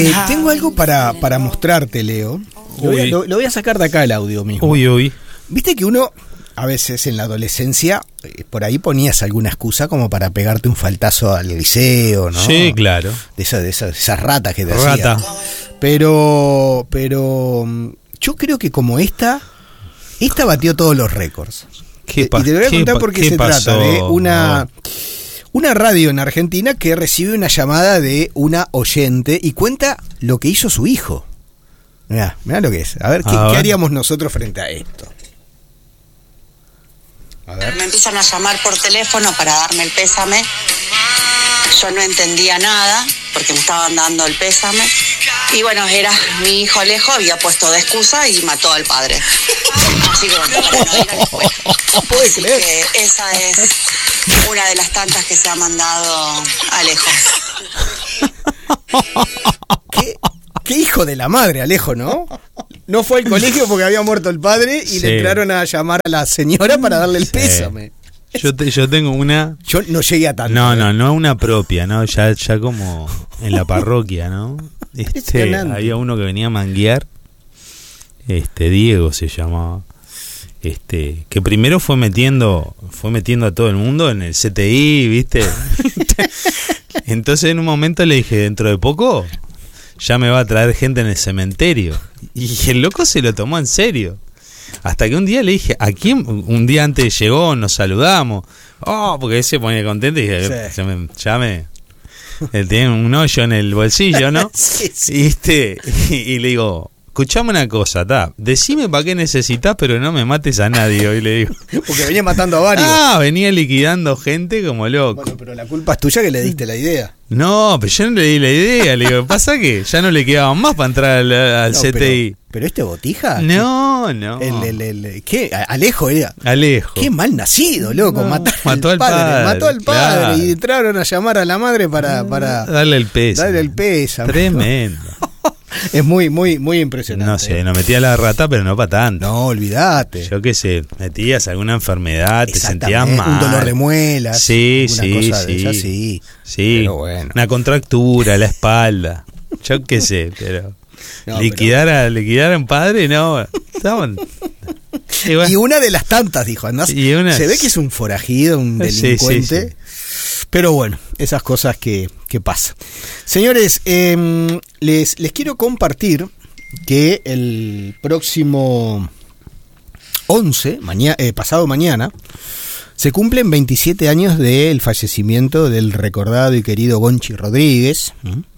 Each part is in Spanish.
Tengo algo para mostrarte, Leo. Lo voy a sacar de acá el audio mismo. Uy. Viste que uno, a veces en la adolescencia, por ahí ponías alguna excusa como para pegarte un faltazo al liceo, ¿no? Sí, claro. De esas ratas que te hacían. Pero yo creo que como esta batió todos los récords. Y te voy a contar por qué se trata de una radio en Argentina que recibe una llamada de una oyente y cuenta lo que hizo su hijo. Mirá lo que es. A ver, ¿qué haríamos nosotros frente a esto? A ver. Me empiezan a llamar por teléfono para darme el pésame. Yo no entendía nada porque me estaban dando el pésame. Y bueno, era mi hijo Alejo, había puesto de excusa y mató al padre. Así que bueno, para no ir a la escuela. Así que esa es una de las tantas que se ha mandado Alejo. ¿Qué hijo de la madre, Alejo, ¿no? No fue al colegio porque había muerto el padre y le entraron a llamar a la señora para darle el pésame. Yo tengo una. Yo no llegué a tanto. No una propia, ¿no? Ya como en la parroquia, ¿no? Había uno que venía a manguear, Diego se llamaba, que primero fue metiendo a todo el mundo en el CTI, ¿viste? Entonces en un momento le dije, dentro de poco ya me va a traer gente en el cementerio. Y el loco se lo tomó en serio. Hasta que un día le dije, ¿a quién? Un día antes llegó, nos saludamos. Porque él se ponía contento y dije, él tiene un hoyo en el bolsillo, ¿no? Sí. Y le digo, escuchame una cosa, decime para qué necesitas, pero no me mates a nadie hoy, le digo. Porque venía matando a varios. Venía liquidando gente como loco. Bueno, pero la culpa es tuya que le diste la idea. No, pero yo no le di la idea, le digo, pasa que ya no le quedaban más para entrar al CTI. ¿Pero botija? No. ¿Qué? Alejo era. Alejo. Qué mal nacido, loco. Mató al padre. Claro. Y entraron a llamar a la madre para darle el pésame. Tremendo. Es muy impresionante. No sé, nos metía la rata, pero no para tanto. No, olvídate. Yo qué sé, metías alguna enfermedad, te sentías mal. Un dolor de muelas. Sí. Pero bueno. Una contractura, la espalda. Yo qué sé, pero... liquidar a un padre, no. Y una de las tantas, dijo, se ve que es un forajido, un delincuente. Sí. Pero bueno, esas cosas que pasan. Señores, les quiero compartir que el próximo 11, pasado mañana, se cumplen 27 años del fallecimiento del recordado y querido Gonchi Rodríguez.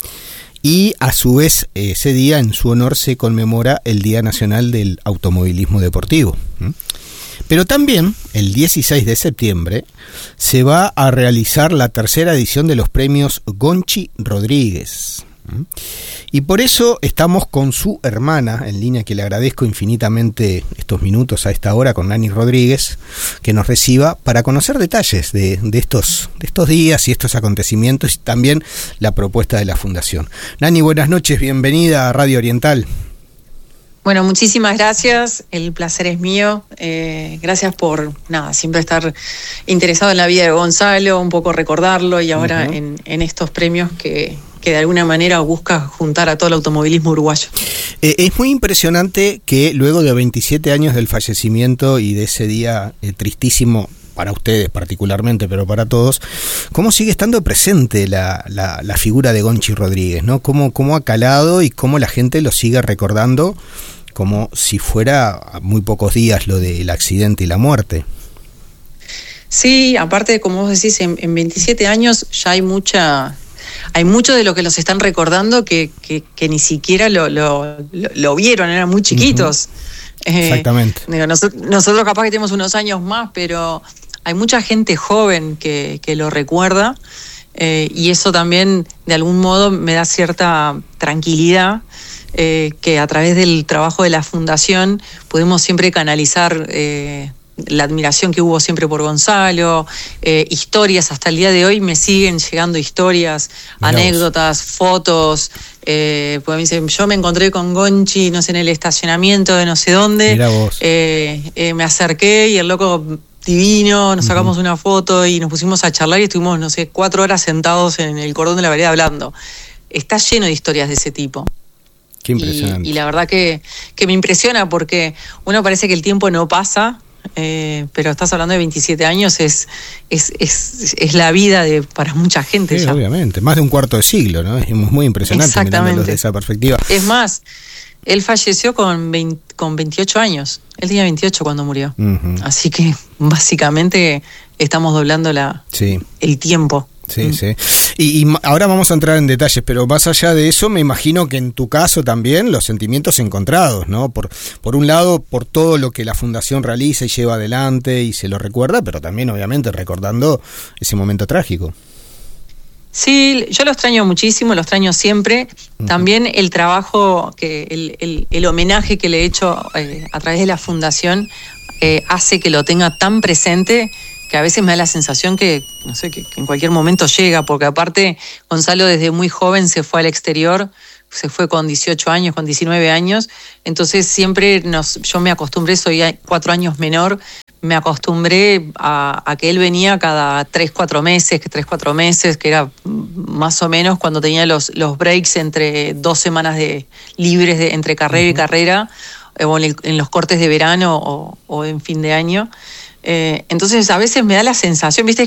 Y a su vez, ese día, en su honor, se conmemora el Día Nacional del Automovilismo Deportivo. Pero también, el 16 de septiembre, se va a realizar la tercera edición de los premios Gonchi Rodríguez. Y por eso estamos con su hermana en línea, que le agradezco infinitamente estos minutos a esta hora, con Nani Rodríguez, que nos reciba para conocer detalles de estos días y estos acontecimientos, y también la propuesta de la Fundación. Nani, buenas noches, bienvenida a Radio Oriental. Bueno, muchísimas gracias, el placer es mío, gracias por siempre estar interesado en la vida de Gonzalo, un poco recordarlo, y ahora en estos premios que de alguna manera busca juntar a todo el automovilismo uruguayo. Es muy impresionante que luego de 27 años del fallecimiento y de ese día tristísimo para ustedes particularmente, pero para todos, cómo sigue estando presente la figura de Gonchi Rodríguez, ¿no? Cómo ha calado y cómo la gente lo sigue recordando como si fuera a muy pocos días lo del accidente y la muerte. Sí, aparte, como vos decís, en 27 años ya hay mucho de lo que los están recordando que ni siquiera lo vieron, eran muy chiquitos. Exactamente. Nosotros capaz que tenemos unos años más, pero hay mucha gente joven que lo recuerda, y eso también de algún modo me da cierta tranquilidad, que a través del trabajo de la Fundación pudimos siempre canalizar la admiración que hubo siempre por Gonzalo, historias, hasta el día de hoy me siguen llegando historias, anécdotas, fotos, pues me dicen, yo me encontré con Gonchi, no sé, en el estacionamiento de no sé dónde, me acerqué y el loco divino, nos sacamos una foto y nos pusimos a charlar y estuvimos, 4 horas sentados en el cordón de la vereda hablando. está lleno de historias de ese tipo. Qué impresionante. Y la verdad que me impresiona porque uno parece que el tiempo no pasa, pero estás hablando de 27 años, es la vida para mucha gente. Sí, ya. Obviamente, más de un cuarto de siglo, ¿no? Es muy impresionante mirándolo desde esa perspectiva. Es más, él falleció con 28 años. Él tenía 28 cuando murió. Uh-huh. Así que básicamente estamos doblando el tiempo. Sí, sí. Y ahora vamos a entrar en detalles, pero más allá de eso, me imagino que en tu caso también los sentimientos encontrados, ¿no? Por un lado, por todo lo que la Fundación realiza y lleva adelante y se lo recuerda, pero también obviamente recordando ese momento trágico. Sí, yo lo extraño muchísimo, lo extraño siempre. Uh-huh. También el trabajo, el homenaje que le he hecho a través de la Fundación hace que lo tenga tan presente que a veces me da la sensación que, no sé, que en cualquier momento llega, porque aparte Gonzalo desde muy joven se fue al exterior, se fue con 18 años, con 19 años, entonces siempre yo me acostumbré, soy 4 años menor, me acostumbré a que él venía cada 3-4 meses, que era más o menos cuando tenía los breaks entre 2 semanas libres entre carrera y carrera, o en los cortes de verano o en fin de año. Entonces a veces me da la sensación, viste,